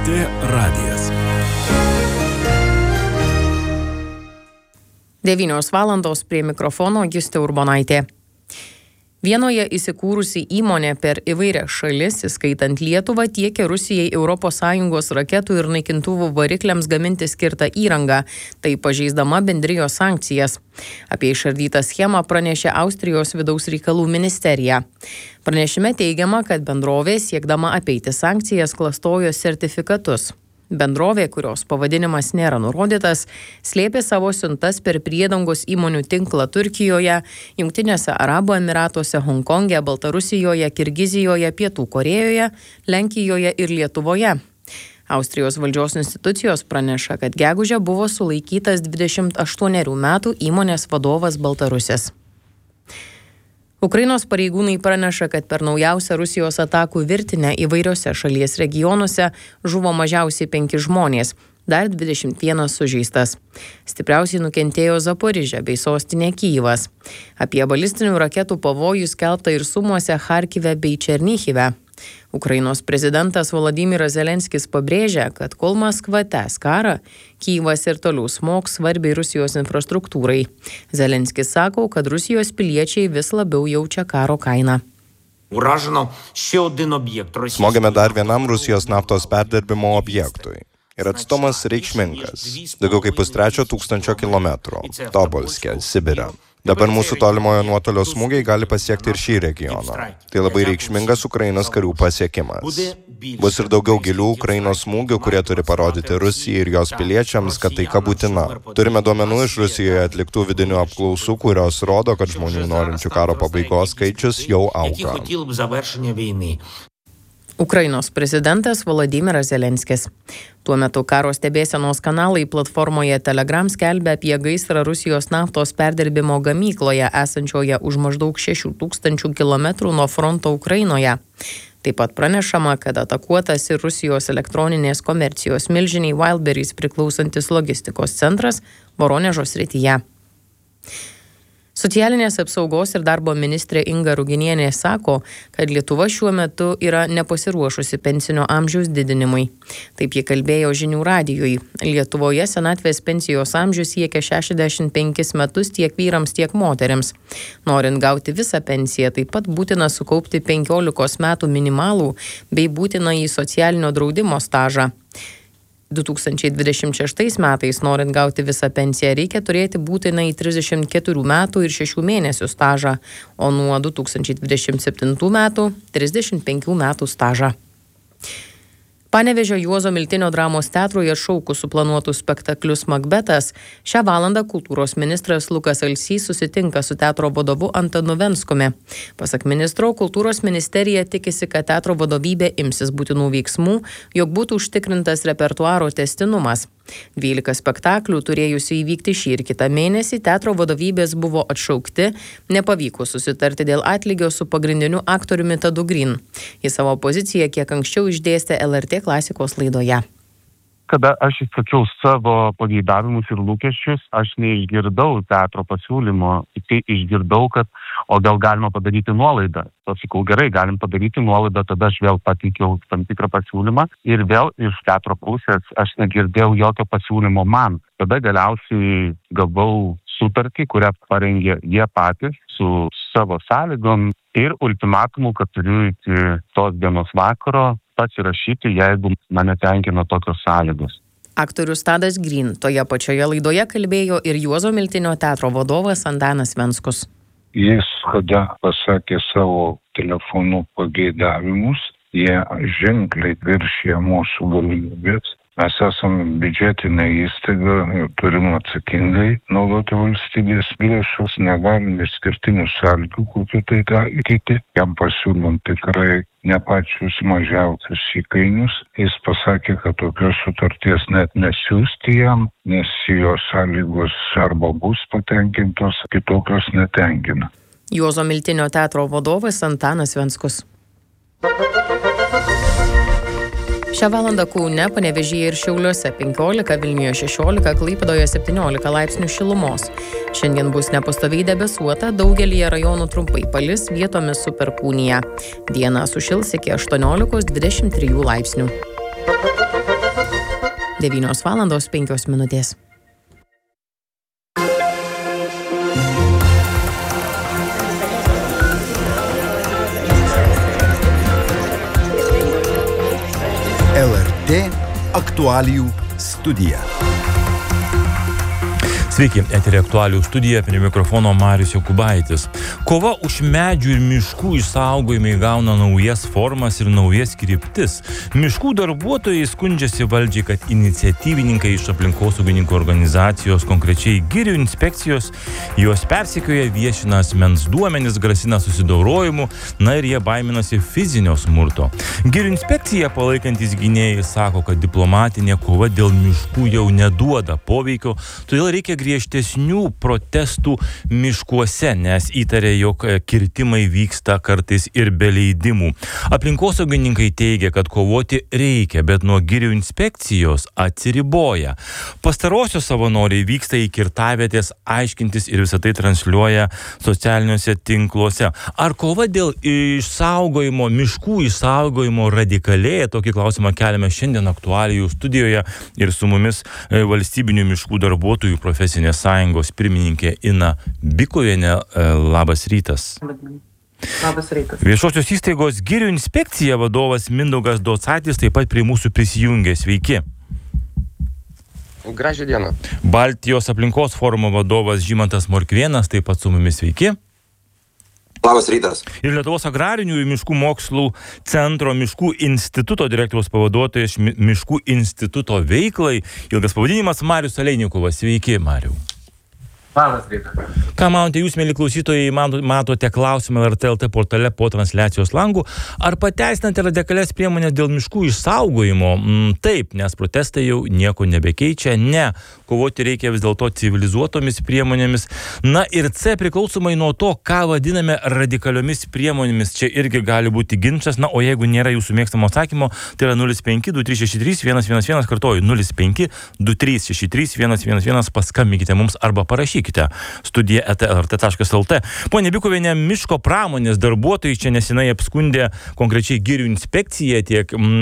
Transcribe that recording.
LRT radijas. 9 valandos prie mikrofono Justė Urbonaitė. Vienoje įsikūrusi įmonė per įvairias šalis, įskaitant Lietuvą, tiekia Rusijai ES raketų ir naikintuvų varikliams gaminti skirtą įrangą, tai pažeisdama bendrijos sankcijas. Apie išardytą schemą pranešė Austrijos vidaus reikalų ministerija. Pranešime teigiama, kad bendrovė, siekdama apeiti sankcijas, klastojo sertifikatus. Bendrovė, kurios pavadinimas nėra nurodytas, slėpė savo siuntas per priedangos įmonių tinklą Turkijoje, Jungtinėse Arabų Emyratuose, Honkonge, Baltarusijoje, Kirgizijoje, Pietų Korėjoje, Lenkijoje ir Lietuvoje. Austrijos valdžios institucijos praneša, kad gegužę buvo sulaikytas 28 metų įmonės vadovas Baltarusis. Ukrainos pareigūnai praneša, kad per naujausią Rusijos atakų virtinę įvairiose šalies regionuose žuvo mažiausiai 5 žmonės, dar 21 sužeistas. Stipriausiai nukentėjo Zaporižė bei sostinė Kyjivas. Apie balistinių raketų pavojų skelbta ir Sumuose, Charkive bei Černichive. Ukrainos prezidentas Volodymyras Zelenskis pabrėžia, kad kol Maskva tęs karą, Kyjivas ir toliau smogs svarbiai Rusijos infrastruktūrai. Zelenskis sako, kad Rusijos piliečiai vis labiau jaučia karo kainą. Smogėme dar vienam Rusijos naftos perdirbimo objektui. Ir atstumas reikšmingas, daugiau kaip 3,5 kilometrų, Tobolske, Sibire. Dabar mūsų tolimojo nuotolio smūgiai gali pasiekti ir šį regioną. Tai labai reikšmingas Ukrainos karių pasiekimas. Bus ir daugiau gilių Ukrainos smūgių, kurie turi parodyti Rusijai ir jos piliečiams, kad taika būtina. Turime duomenų iš Rusijoje atliktų vidinių apklausų, kurios rodo, kad žmonių norinčių karo pabaigos skaičius jau auga. Ukrainos prezidentas Volodymyras Zelenskis. Tuo metu karo stebėsenos kanalai platformoje Telegram skelbia apie gaisrą Rusijos naftos perdirbimo gamykloje esančioje už maždaug 6000 km nuo fronto Ukrainoje. Taip pat pranešama, kad atakuotas ir Rusijos elektroninės komercijos milžiniai Wildberries priklausantis logistikos centras Voronežo srityje. Socialinės apsaugos ir darbo ministrė Inga Ruginienė sako, kad Lietuva šiuo metu yra nepasiruošusi pensinio amžiaus didinimui. Taip ji kalbėjo Žinių radijui. Lietuvoje senatvės pensijos amžius siekia 65 metus tiek vyrams, tiek moterims. Norint gauti visą pensiją, taip pat būtina sukaupti 15 metų minimalų bei būtina į socialinio draudimo stažą. 2026 metais, norint gauti visą pensiją, reikia turėti būtinai 34 metų ir 6 mėnesių stažą, o nuo 2027 metų 35 metų stažą. Panevėžio Juozo Miltinio dramos teatroje atšaukus suplanuotus spektaklius Makbetas, šią valandą kultūros ministras Lukas Alsys susitinka su teatro vadovu Antanu Venskumi. Pasak ministro, kultūros ministerija tikisi, kad teatro vadovybė imsis būtinų veiksmų, jog būtų užtikrintas repertuaro tęstinumas. 12 spektaklių turėjusių įvykti šį ir kitą mėnesį teatro vadovybės buvo atšaukti, nepavykus susitarti dėl atlygio su pagrindiniu aktoriumi Tadu Green. Į savo poziciją kiek anksčiau išdėstė LRT klasikos laidoje. Kada aš išsakiau savo pageidavimus ir lūkesčius, aš neišgirdau teatro pasiūlymo, tik išgirdau, kad o gal galima padaryti nuolaidą. Sakau, gerai, galim padaryti nuolaidą, tada aš vėl pateikiau tam tikrą pasiūlymą ir vėl iš teatro pusės aš negirdėjau jokio pasiūlymo man. Tada galiausiai gavau sutartį, kurią parengė jie patys su savo sąlygom ir ultimatumu, kad turiu iki tos dienos vakaro pasirašyti, jeigu mane tenkina tokios sąlygos. Aktorius Tadas Green toje pačioje laidoje kalbėjo ir Juozo Miltinio teatro vadovas Antanas Venskus. Jis, kada pasakė savo telefonu pageidavimus, jie ženkliai viršė mūsų galimybės. Mes esame biudžetinė įstaiga ir turim atsakingai naudoti valstybės lėšas, negalim išskirtinių sąlygų, kokiu tai taikyti. Jam pasiūlom tikrai ne pačius mažiausius įkainius. Jis pasakė, kad tokios sutarties net nesiųsti jam, nes jo sąlygos arba bus patenkintos, kitokios netenkina. Juozo Miltinio teatro vadovas Antanas Venskus. Šią valandą Kaune, Panevėžyje ir Šiauliuose 15, Vilniuje 16, Klaipėdoje 17 laipsnių šilumos. Šiandien bus nepastoviai debesuota, daugelyje rajonų trumpai palis, vietomis su perkūnija. Dieną sušils iki 18-23 laipsnių. 9:05. LRT aktualijų studija. Sveiki, eteryje aktualijų studija, prie mikrofono Marius Jokubaitis. Kova už medžių ir miškų išsaugojimą įgauna naujas formas ir naujas kryptis. Miškų darbuotojai skundžiasi valdžiai, kad iniciatyvininkai iš aplinkosaugininkų organizacijos, konkrečiai girių inspekcijos, juos persekioja, viešina asmens duomenis, grasina susidorojimu, na ir jie baiminasi fizinio smurto. Girių inspekcija palaikantys gynėjai sako, kad diplomatinė kova dėl miškų jau neduoda poveikio, todėl reikia griežtesnių protestų miškuose, nes įtarė, jog kirtimai vyksta kartais ir be leidimų. Aplinkosaugininkai teigia, kad kovoti reikia, bet nuo girių inspekcijos atsiriboja. Pastarosios savanoriai vyksta į kirtavietės aiškintis ir visą tai transliuoja socialiniuose tinkluose. Ar kova dėl išsaugojimo, miškų išsaugojimo radikalėja? Tokį klausimą keliame šiandien aktualijų studijoje ir su mumis valstybinių miškų darbuotojų profesinės sąjungos pirmininkė Ina Bikovienė. Labas rytas. Labas rytas. Viešosios įstaigos girių inspekcija vadovas Mindaugas Docaitis taip pat prie mūsų prisijungė. Sveiki. Gražią dieną. Baltijos aplinkos forumo vadovas Žymantas Morkvėnas taip pat su mumis. Sveiki. Labas rytas. Ir Lietuvos agrarinių miškų mokslų centro miškų instituto direktoriaus pavaduotojas miškų instituto veiklai. Ilgas pavadinimas Marius Aleinikovas. Sveiki, Mariau. Labas rytas. Ką manote jūs, mėly klausytojai, matote klausimą LRT LT portale po transliacijos langų? Ar pateisinate radikalias priemonės dėl miškų išsaugojimo? Taip, nes protestai jau nieko nebekeičia. Ne, kovoti reikia vis dėlto civilizuotomis priemonėmis. Na ir C, priklausomai nuo to, ką vadiname radikaliomis priemonėmis, čia irgi gali būti ginčas. Na, o jeigu nėra jūsų mėgstamo atsakymo, tai yra 05-2363-111, kartoju, 05-2363-111, paskambinkite mums arba parašykite. Studija@lrt.lt. Pone Bikovienė, miško pramonės darbuotojai čia nesenai apskundė konkrečiai girių inspekciją tiek